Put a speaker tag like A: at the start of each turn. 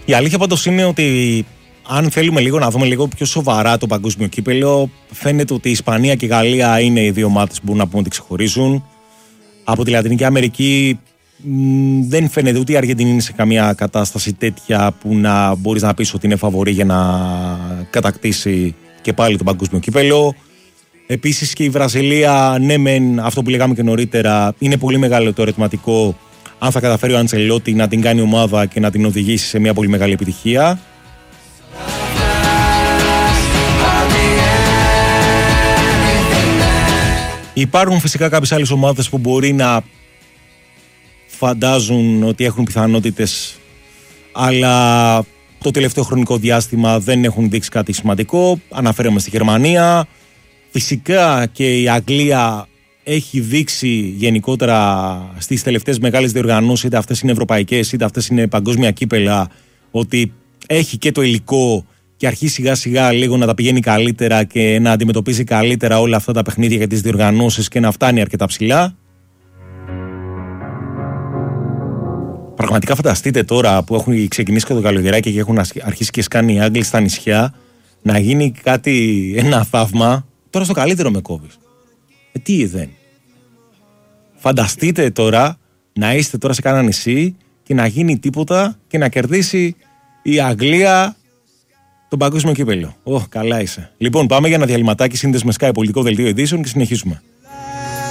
A: Η αλήθεια πάντως είναι ότι αν θέλουμε λίγο να δούμε λίγο πιο σοβαρά το παγκόσμιο κύπελλο, φαίνεται ότι η Ισπανία και η Γαλλία είναι οι δύο ομάδες που μπορούν να πούμε ότι ξεχωρίζουν. Από τη Λατινική Αμερική δεν φαίνεται ούτε η Αργεντινή είναι σε καμία κατάσταση τέτοια που να μπορείς να πεις ότι είναι φαβορί για να κατακτήσει και πάλι το παγκόσμιο κύπελλο. Επίσης και η Βραζιλία, ναι μεν αυτό που λέγαμε και νωρίτερα, είναι πολύ μεγάλο το ερωτηματικό αν θα καταφέρει ο Αντσελότη να την κάνει ομάδα και να την οδηγήσει σε μια πολύ μεγάλη επιτυχία. Υπάρχουν φυσικά κάποιες άλλες ομάδες που μπορεί να φαντάζουν ότι έχουν πιθανότητες, αλλά το τελευταίο χρονικό διάστημα δεν έχουν δείξει κάτι σημαντικό. Αναφέρομαι στη Γερμανία. Φυσικά και η Αγγλία έχει δείξει γενικότερα στις τελευταίες μεγάλες διοργανώσεις, είτε αυτές είναι ευρωπαϊκές είτε αυτές είναι παγκόσμια κύπελα, ότι έχει και το υλικό και αρχίσει σιγά σιγά λίγο να τα πηγαίνει καλύτερα και να αντιμετωπίζει καλύτερα όλα αυτά τα παιχνίδια για τις διοργανώσεις και να φτάνει αρκετά ψηλά. Πραγματικά φανταστείτε τώρα που έχουν ξεκινήσει και το καλοκαιράκι και έχουν αρχίσει και σκάνει οι Άγγλοι στα νησιά, να γίνει κάτι, ένα θαύμα. Τώρα στο καλύτερο με κόβεις. Τι δεν. Φανταστείτε τώρα να είστε τώρα σε κάνα νησί και να γίνει τίποτα και να κερδίσει η Αγγλία τον παγκόσμιο κύπελλο. Καλά είσαι. Λοιπόν, πάμε για ένα διαλυματάκι, σύνδεση με Sky Πολιτικό Δελτίο Ειδήσεων και συνεχίσουμε.